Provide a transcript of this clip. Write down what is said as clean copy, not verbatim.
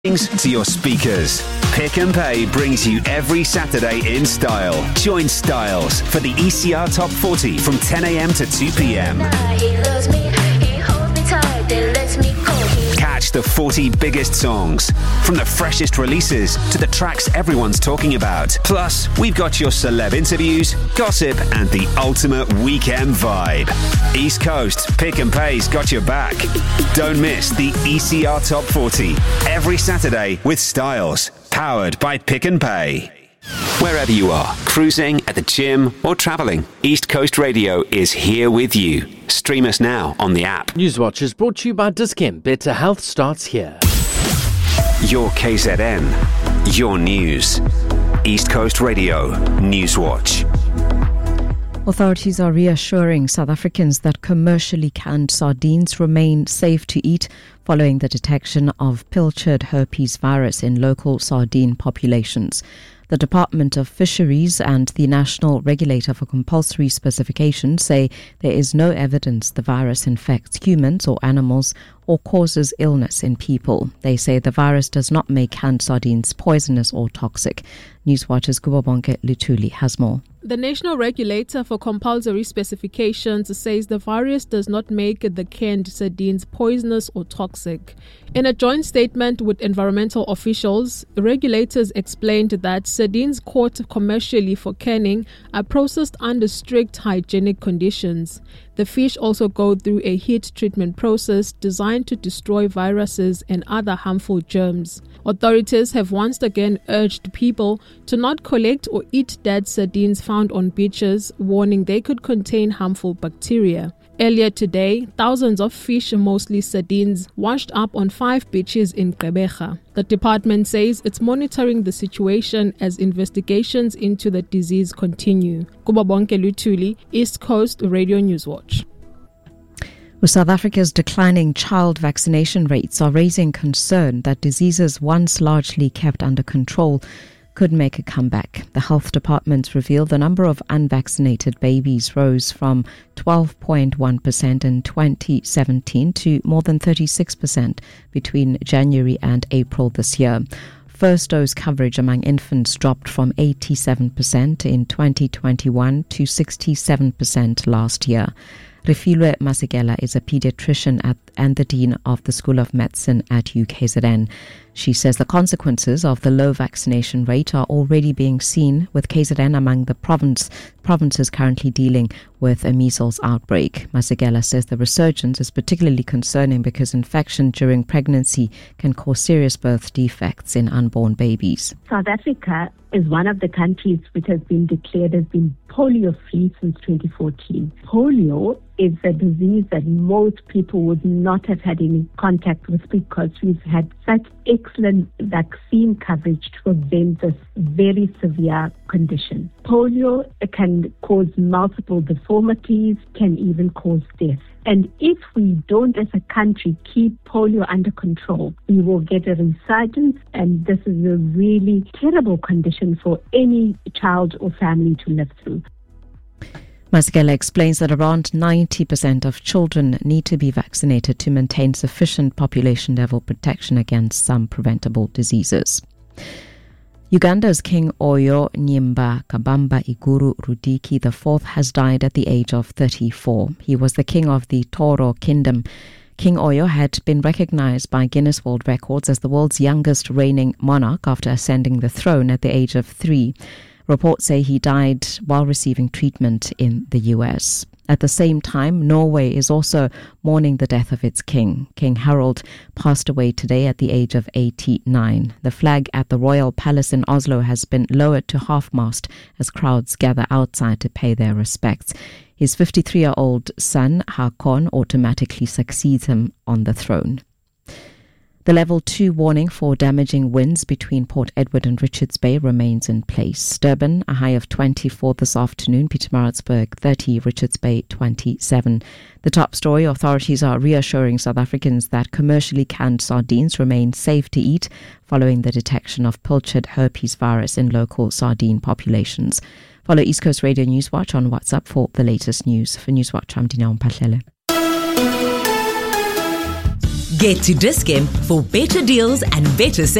To your speakers. Pick and Pay brings you every Saturday in style. Join Styles for the ECR Top 40 from 10 a.m. to 2 p.m. Catch the 40 biggest songs, from the freshest releases to the tracks everyone's talking about. Plus, we've got your celeb interviews, gossip, and the ultimate weekend vibe. East Coast, Pick and Pay's got your back. Don't miss the ECR Top 40 every Saturday with Styles, powered by Pick and Pay. Wherever you are, cruising, at the gym, or travelling, East Coast Radio is here with you. Stream us now on the app. Newswatch is brought to you by Dis-Chem. Better health starts here. Your KZN, your news. East Coast Radio, Newswatch. Authorities are reassuring South Africans that commercially canned sardines remain safe to eat following the detection of pilchard herpes virus in local sardine populations. The Department of Fisheries and the National Regulator for Compulsory Specifications say there is no evidence the virus infects humans or animals or causes illness in people. They say the virus does not make canned sardines poisonous or toxic. Newswatch's Kubabonke Lutuli has more. The National Regulator for Compulsory Specifications says the virus does not make the canned sardines poisonous or toxic. In a joint statement with environmental officials, regulators explained that sardines caught commercially for canning are processed under strict hygienic conditions. The fish also go through a heat treatment process designed to destroy viruses and other harmful germs. Authorities have once again urged people to not collect or eat dead sardines found on beaches, warning they could contain harmful bacteria. Earlier today, thousands of fish, mostly sardines, washed up on 5 beaches in Gqeberha. The department says it's monitoring the situation as investigations into the disease continue. Kubabonke Lutuli, East Coast Radio Newswatch. Well, South Africa's declining child vaccination rates are raising concern that diseases once largely kept under control could make a comeback. The health department revealed the number of unvaccinated babies rose from 12.1% in 2017 to more than 36% between January and April this year. First dose coverage among infants dropped from 87% in 2021 to 67% last year. Refilwe Masekela is a pediatrician and the Dean of the School of Medicine at UKZN. She says the consequences of the low vaccination rate are already being seen, with KZN among the provinces currently dealing with a measles outbreak. Masekela says the resurgence is particularly concerning because infection during pregnancy can cause serious birth defects in unborn babies. South Africa is one of the countries which has been declared as being polio-free since 2014. Polio is a disease that most people would not have had any contact with because we've had such excellent vaccine coverage to prevent this very severe condition. Polio can cause multiple deformities, can even cause death. And if we don't, as a country, keep polio under control, we will get a resurgence, and this is a really terrible condition for any child or family to live through. Masekela explains that around 90% of children need to be vaccinated to maintain sufficient population level protection against some preventable diseases. Uganda's King Oyo Nyimba Kabamba Iguru Rudiki IV has died at the age of 34. He was the king of the Toro Kingdom. King Oyo had been recognized by Guinness World Records as the world's youngest reigning monarch after ascending the throne at the age of 3. Reports say he died while receiving treatment in the US. At the same time, Norway is also mourning the death of its king. King Harald passed away today at the age of 89. The flag at the Royal Palace in Oslo has been lowered to half-mast as crowds gather outside to pay their respects. His 53-year-old son, Haakon, automatically succeeds him on the throne. The level 2 warning for damaging winds between Port Edward and Richards Bay remains in place. Durban, a high of 24 this afternoon, Pietermaritzburg 30, Richards Bay 27. The top story, authorities are reassuring South Africans that commercially canned sardines remain safe to eat following the detection of pilchard herpes virus in local sardine populations. Follow East Coast Radio Newswatch on WhatsApp for the latest news. For Newswatch, I'm Dina Mpahlele. Get to Dis-Chem for better deals and better savings.